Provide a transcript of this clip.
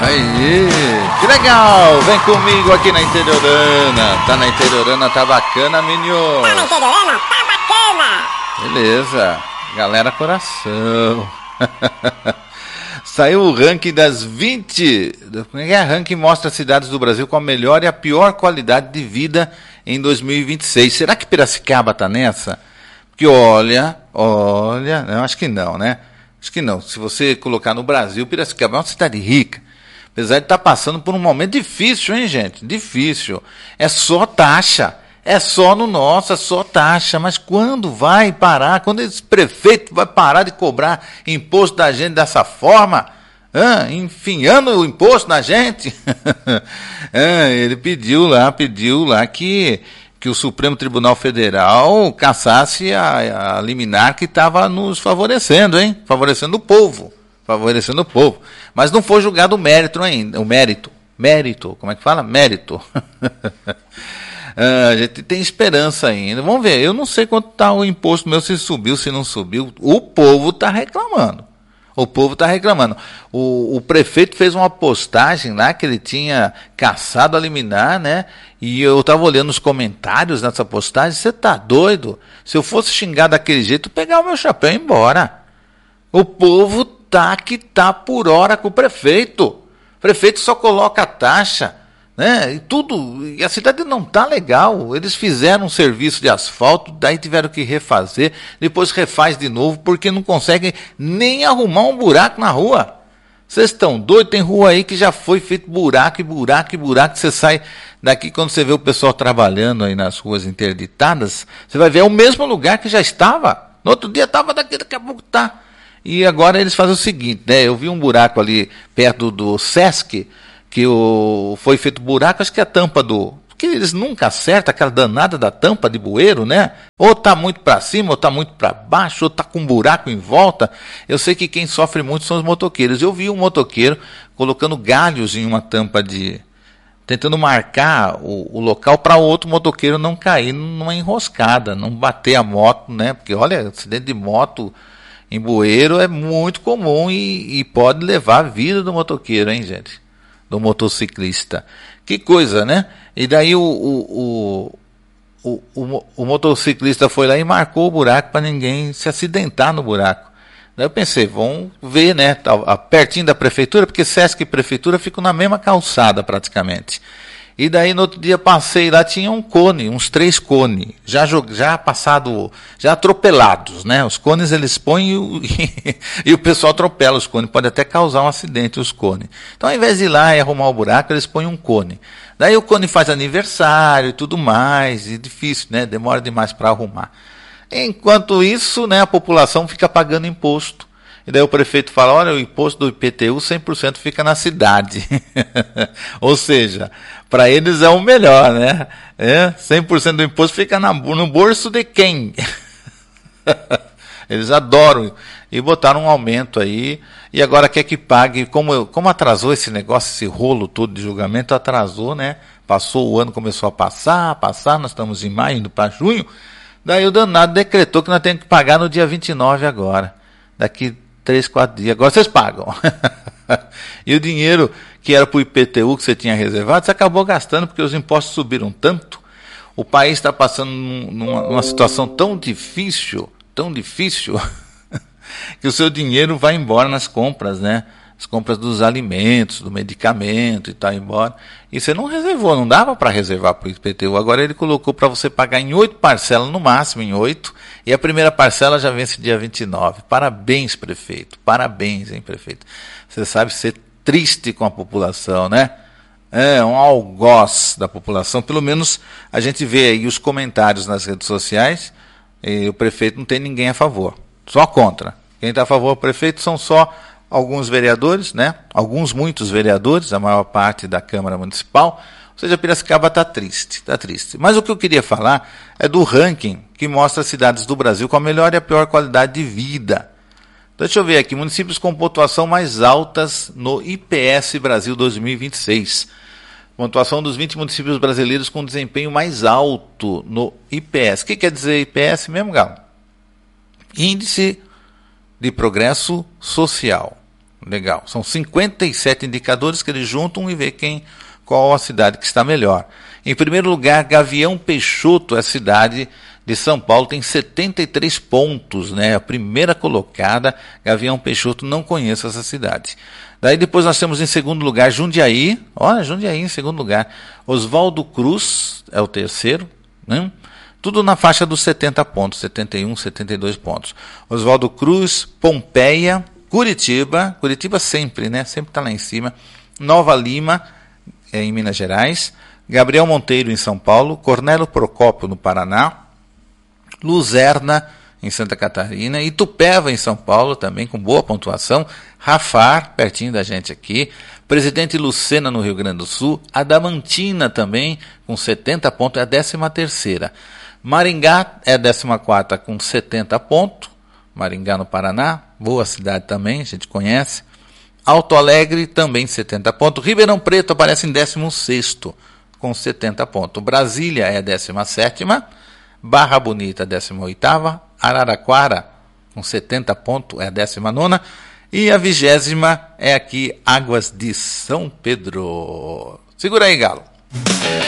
Aí, que legal! Vem comigo aqui na Interiorana. Tá na Interiorana, tá bacana, menino. Tá na Interiorana, tá bacana. Beleza, galera coração. Saiu o ranking das 20. Como é que é? Ranking mostra as cidades do Brasil com a melhor e a pior qualidade de vida em 2026. Será que Piracicaba tá nessa? Porque olha, eu acho que não, né? Acho que não. Se você colocar no Brasil, Piracicaba é uma cidade rica. Apesar de estar passando por um momento difícil, hein, gente? Difícil. É só taxa. É só no nosso, é só taxa. Mas quando vai parar? Quando esse prefeito vai parar de cobrar imposto da gente dessa forma? Enfiando o imposto na gente? Ele pediu lá que o Supremo Tribunal Federal cassasse a liminar que estava nos favorecendo, hein? Favorecendo o povo. Mas não foi julgado o mérito ainda. Mérito, como é que fala? Mérito. A gente tem esperança ainda. Vamos ver, eu não sei quanto está o imposto meu, se subiu, se não subiu. O povo está reclamando. O prefeito fez uma postagem lá que ele tinha cassado a liminar, né? E eu estava olhando os comentários nessa postagem. Você tá doido? Se eu fosse xingar daquele jeito, eu pegar o meu chapéu e ir embora. O povo tá por hora com o prefeito. O prefeito só coloca a taxa, né? E a cidade não tá legal. Eles fizeram um serviço de asfalto, daí tiveram que refazer, depois refaz de novo, porque não conseguem nem arrumar um buraco na rua. Vocês estão doidos? Tem rua aí que já foi feito buraco. Você sai daqui, quando você vê o pessoal trabalhando aí nas ruas interditadas, você vai ver o mesmo lugar que já estava. No outro dia estava daqui a pouco tá. E agora eles fazem o seguinte, né? Eu vi um buraco ali perto do Sesc, que foi feito buraco, acho que a tampa porque eles nunca acertam aquela danada da tampa de bueiro, né? Ou tá muito para cima, ou tá muito para baixo, ou tá com um buraco em volta. Eu sei que quem sofre muito são os motoqueiros. Eu vi um motoqueiro colocando galhos em uma tampa tentando marcar o local para o outro motoqueiro não cair numa enroscada, não bater a moto, né? Porque olha, acidente de moto em bueiro é muito comum e pode levar a vida do motoqueiro, hein, gente? Do motociclista. Que coisa, né? E daí o motociclista foi lá e marcou o buraco para ninguém se acidentar no buraco. Daí eu pensei, vamos ver, né? Pertinho da prefeitura, porque Sesc e prefeitura ficam na mesma calçada praticamente. E daí no outro dia passei lá, tinha um cone, uns 3 cones, já atropelados, né? Os cones eles põem e o pessoal atropela os cones, pode até causar um acidente os cones. Então ao invés de ir lá e arrumar o buraco, eles põem um cone. Daí o cone faz aniversário e tudo mais, e difícil, né? Demora demais para arrumar. Enquanto isso, né, a população fica pagando imposto. E daí o prefeito fala, olha, o imposto do IPTU 100% fica na cidade. Ou seja, para eles é o melhor, né? 100% do imposto fica no bolso de quem? Eles adoram. E botaram um aumento aí. E agora quer que pague. Como atrasou esse negócio, esse rolo todo de julgamento, atrasou, né? Passou o ano, começou a passar. Nós estamos em maio, indo para junho. Daí o danado decretou que nós temos que pagar no dia 29 agora. Daqui 3, 4 dias. Agora vocês pagam. E o dinheiro que era para o IPTU que você tinha reservado, você acabou gastando porque os impostos subiram tanto. O país está passando numa situação tão difícil, que o seu dinheiro vai embora nas compras, né? As compras dos alimentos, do medicamento e tal, embora. E você não reservou, não dava para reservar para o IPTU. Agora ele colocou para você pagar em 8 parcelas, no máximo em 8, e a primeira parcela já vence dia 29. Parabéns, prefeito. Parabéns, hein, prefeito. Você sabe ser triste com a população, né? É um algoz da população. Pelo menos a gente vê aí os comentários nas redes sociais, e o prefeito não tem ninguém a favor, só contra. Quem está a favor do prefeito são só alguns vereadores, né? Muitos vereadores, a maior parte da Câmara Municipal. Ou seja, Piracicaba está triste. Mas o que eu queria falar é do ranking que mostra as cidades do Brasil com a melhor e a pior qualidade de vida. Então, deixa eu ver aqui, municípios com pontuação mais altas no IPS Brasil 2026. Pontuação dos 20 municípios brasileiros com desempenho mais alto no IPS. O que quer dizer IPS mesmo, Galo? Índice de Progresso Social. Legal. São 57 indicadores que eles juntam e vê qual a cidade que está melhor. Em primeiro lugar, Gavião Peixoto, a cidade de São Paulo, tem 73 pontos, né? A primeira colocada, Gavião Peixoto, não conheço essa cidade. Daí depois nós temos em segundo lugar Jundiaí, olha, Jundiaí em segundo lugar. Oswaldo Cruz é o terceiro, né? Tudo na faixa dos 70 pontos, 71, 72 pontos. Oswaldo Cruz, Pompeia, Curitiba sempre, né? Sempre está lá em cima. Nova Lima, em Minas Gerais. Gabriel Monteiro, em São Paulo. Cornélio Procópio, no Paraná. Luzerna, em Santa Catarina. Itupeva, em São Paulo, também com boa pontuação. Rafar, pertinho da gente aqui. Presidente Lucena, no Rio Grande do Sul. Adamantina, também, com 70 pontos, é a 13ª. Maringá é a 14ª, com 70 pontos. Maringá, no Paraná, boa cidade também, a gente conhece. Alto Alegre, também 70 pontos. Ribeirão Preto aparece em 16º, com 70 pontos. Brasília é a 17ª. Barra Bonita, 18ª. Araraquara, com 70 pontos, é a 19ª. E a 20ª é aqui, Águas de São Pedro. Segura aí, Galo.